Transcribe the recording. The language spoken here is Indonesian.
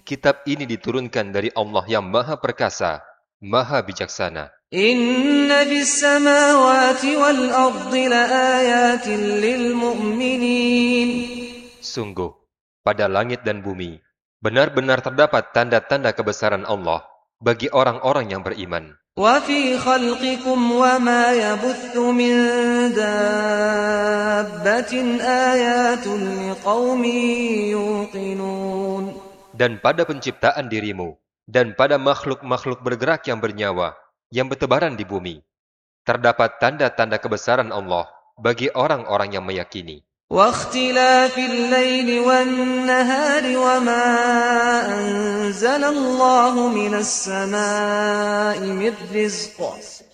Kitab ini diturunkan dari Allah yang Maha Perkasa, Maha Bijaksana. Inna fis samawati wal ardi laayatin lil mu'minin. Sungguh, pada langit dan bumi, benar-benar terdapat tanda-tanda kebesaran Allah bagi orang-orang yang beriman. Wa fi khalqikum wa ma yabuthu min dabbatin ayatun liqaumin yuqinun. Dan pada penciptaan dirimu, dan pada makhluk-makhluk bergerak yang bernyawa, yang bertebaran di bumi, terdapat tanda-tanda kebesaran Allah bagi orang-orang yang meyakini. واختلاف الليل والنهار وما أنزل الله من السماء من رزق